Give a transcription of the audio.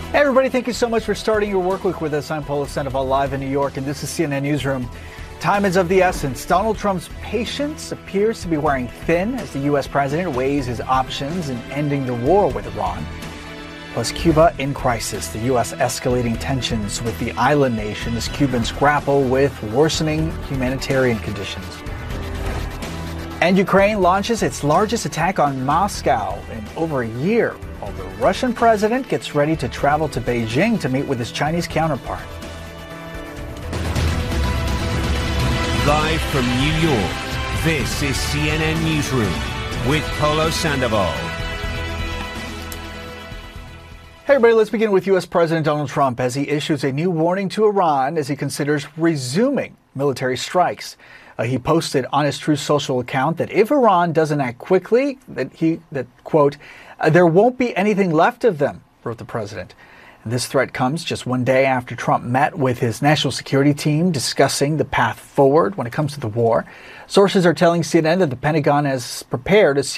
Hey everybody, thank you so much for starting your work week with us. I'm Paulo Sandoval live in New York, and this is CNN Newsroom. Time is of the essence. Donald Trump's patience appears to be wearing thin as the U.S. president weighs his options in ending the war with Iran. Plus, Cuba in crisis. The U.S. escalating tensions with the island nation as Cubans grapple with worsening humanitarian conditions. And Ukraine launches its largest attack on Moscow in over a year, while the Russian president gets ready to travel to Beijing to meet with his Chinese counterpart. Live from New York, this is CNN Newsroom with Paulo Sandoval. Hey everybody, let's begin with U.S. President Donald Trump as he issues a new warning to Iran as he considers resuming military strikes. He posted on his Truth Social account that if Iran doesn't act quickly, quote, there won't be anything left of them, wrote the president. And this threat comes just one day after Trump met with his national security team discussing the path forward when it comes to the war. Sources are telling CNN that the Pentagon has prepared a